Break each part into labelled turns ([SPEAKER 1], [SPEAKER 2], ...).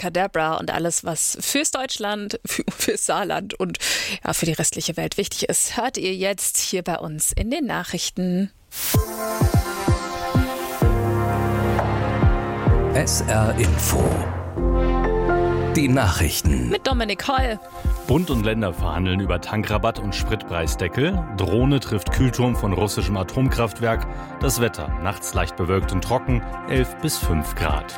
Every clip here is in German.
[SPEAKER 1] Abracadabra und alles, was fürs Deutschland, fürs Saarland und für die restliche Welt wichtig ist, hört ihr jetzt hier bei uns in den Nachrichten.
[SPEAKER 2] SR Info. Die Nachrichten.
[SPEAKER 1] Mit Dominik Holl.
[SPEAKER 3] Bund und Länder verhandeln über Tankrabatt und Spritpreisdeckel. Drohne trifft Kühlturm von russischem Atomkraftwerk. Das Wetter, nachts leicht bewölkt und trocken, 11 bis 5 Grad.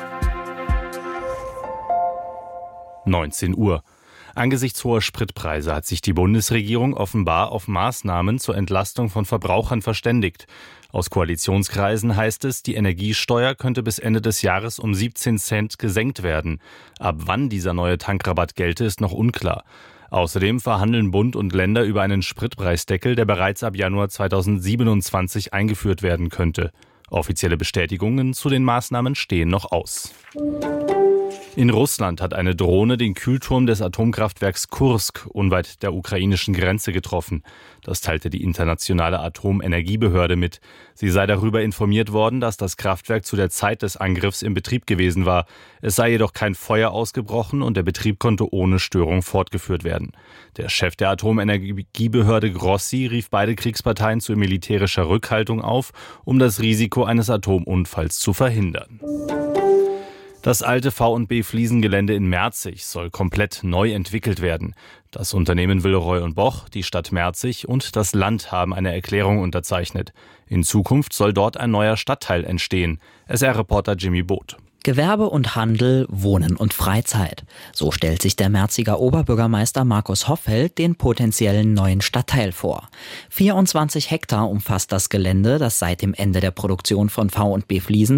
[SPEAKER 3] 19 Uhr. Angesichts hoher Spritpreise hat sich die Bundesregierung offenbar auf Maßnahmen zur Entlastung von Verbrauchern verständigt. Aus Koalitionskreisen heißt es, die Energiesteuer könnte bis Ende des Jahres um 17 Cent gesenkt werden. Ab wann dieser neue Tankrabatt gelte, ist noch unklar. Außerdem verhandeln Bund und Länder über einen Spritpreisdeckel, der bereits ab Januar 2027 eingeführt werden könnte. Offizielle Bestätigungen zu den Maßnahmen stehen noch aus. In Russland hat eine Drohne den Kühlturm des Atomkraftwerks Kursk unweit der ukrainischen Grenze getroffen. Das teilte die internationale Atomenergiebehörde mit. Sie sei darüber informiert worden, dass das Kraftwerk zu der Zeit des Angriffs in Betrieb gewesen war. Es sei jedoch kein Feuer ausgebrochen und der Betrieb konnte ohne Störung fortgeführt werden. Der Chef der Atomenergiebehörde Grossi rief beide Kriegsparteien zu militärischer Rückhaltung auf, um das Risiko eines Atomunfalls zu verhindern. Das alte V&B Fliesengelände in Merzig soll komplett neu entwickelt werden. Das Unternehmen Villeroy & Boch, die Stadt Merzig und das Land haben eine Erklärung unterzeichnet. In Zukunft soll dort ein neuer Stadtteil entstehen. SR-Reporter Jimmy Both.
[SPEAKER 4] Gewerbe und Handel, Wohnen und Freizeit. So stellt sich der Merziger Oberbürgermeister Markus Hoffeld den potenziellen neuen Stadtteil vor. 24 Hektar umfasst das Gelände, das seit dem Ende der Produktion von V&B Fliesen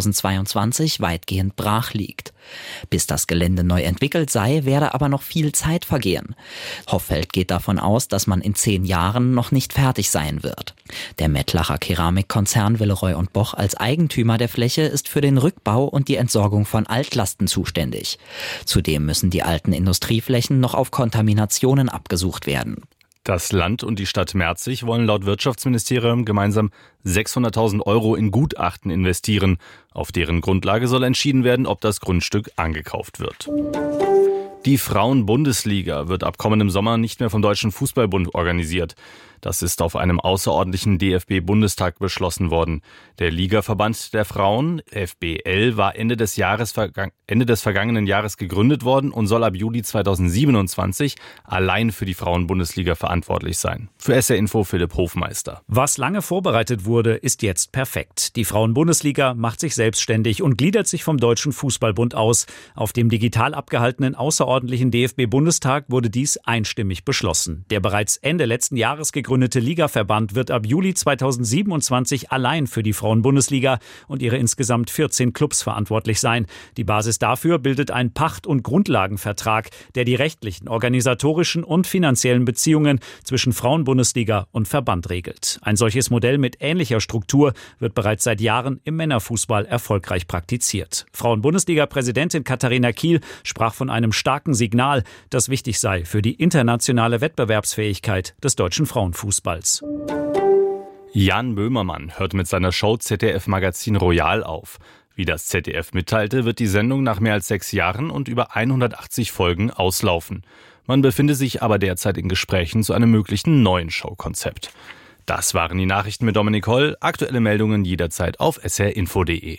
[SPEAKER 4] 2022 weitgehend brach liegt. Bis das Gelände neu entwickelt sei, werde aber noch viel Zeit vergehen. Hoffeld geht davon aus, dass man in 10 Jahren noch nicht fertig sein wird. Der Mettlacher Keramikkonzern Villeroy & Boch als Eigentümer der Fläche ist für den Rückbau und die Entsorgung von Altlasten zuständig. Zudem müssen die alten Industrieflächen noch auf Kontaminationen abgesucht werden.
[SPEAKER 3] Das Land und die Stadt Merzig wollen laut Wirtschaftsministerium gemeinsam 600.000 € in Gutachten investieren. Auf deren Grundlage soll entschieden werden, ob das Grundstück angekauft wird. Die Frauen-Bundesliga wird ab kommendem Sommer nicht mehr vom Deutschen Fußballbund organisiert. Das ist auf einem außerordentlichen DFB-Bundestag beschlossen worden. Der Ligaverband der Frauen, FBL, war Ende des vergangenen Jahres gegründet worden und soll ab Juli 2027 allein für die Frauen-Bundesliga verantwortlich sein. Für SR Info Philipp Hofmeister.
[SPEAKER 5] Was lange vorbereitet wurde, ist jetzt perfekt. Die Frauen-Bundesliga macht sich selbstständig und gliedert sich vom Deutschen Fußballbund aus. Auf dem digital abgehaltenen außerordentlichen DFB-Bundestag wurde dies einstimmig beschlossen. Der bereits Ende letzten Jahres gegründete Ligaverband wird ab Juli 2027 allein für die Frauen-Bundesliga und ihre insgesamt 14 Clubs verantwortlich sein. Die Basis dafür bildet ein Pacht- und Grundlagenvertrag, der die rechtlichen, organisatorischen und finanziellen Beziehungen zwischen Frauen-Bundesliga und Verband regelt. Ein solches Modell mit ähnlicher Struktur wird bereits seit Jahren im Männerfußball erfolgreich praktiziert. Frauen-Bundesliga-Präsidentin Katharina Kiel sprach von einem starken Signal, das wichtig sei für die internationale Wettbewerbsfähigkeit des deutschen Frauenfußballs.
[SPEAKER 3] Jan Böhmermann hört mit seiner Show ZDF Magazin Royal auf. Wie das ZDF mitteilte, wird die Sendung nach mehr als 6 Jahren und über 180 Folgen auslaufen. Man befinde sich aber derzeit in Gesprächen zu einem möglichen neuen Showkonzept. Das waren die Nachrichten mit Dominik Holl. Aktuelle Meldungen jederzeit auf srinfo.de.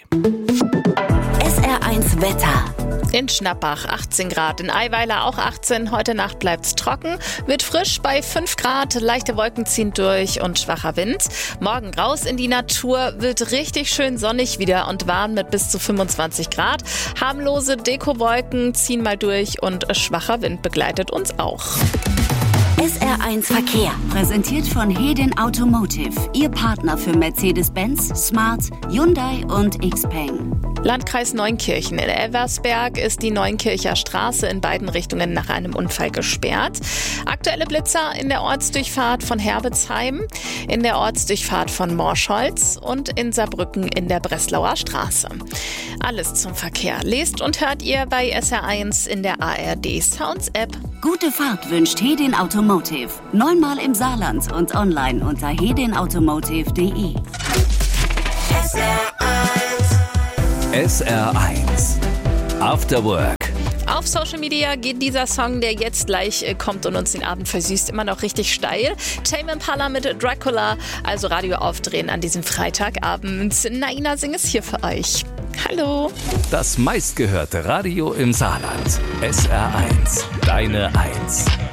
[SPEAKER 6] SR1 Wetter.
[SPEAKER 1] In Schnappach 18 Grad, in Eiweiler auch 18. Heute Nacht bleibt's trocken, wird frisch bei 5 Grad, leichte Wolken ziehen durch und schwacher Wind. Morgen raus in die Natur, wird richtig schön sonnig wieder und warm mit bis zu 25 Grad. Harmlose Dekowolken ziehen mal durch und schwacher Wind begleitet uns auch.
[SPEAKER 6] SR1 Verkehr, präsentiert von Hedin Automotive, Ihr Partner für Mercedes-Benz, Smart, Hyundai und Xpeng.
[SPEAKER 1] Landkreis Neunkirchen. In Elversberg ist die Neunkircher Straße in beiden Richtungen nach einem Unfall gesperrt. Aktuelle Blitzer in der Ortsdurchfahrt von Herbitzheim, in der Ortsdurchfahrt von Morscholz und in Saarbrücken in der Breslauer Straße. Alles zum Verkehr lest und hört ihr bei SR1 in der ARD Sounds App.
[SPEAKER 6] Gute Fahrt wünscht Hedin Automotive. 9-mal im Saarland und online unter hedinautomotive.de.
[SPEAKER 2] SR1 After Work.
[SPEAKER 1] Auf Social Media geht dieser Song, der jetzt gleich kommt und uns den Abend versüßt, immer noch richtig steil. Tame Impala mit Dracula, also Radio aufdrehen an diesem Freitagabend. Naina singt es hier für euch. Hallo.
[SPEAKER 2] Das meistgehörte Radio im Saarland. SR1, deine 1.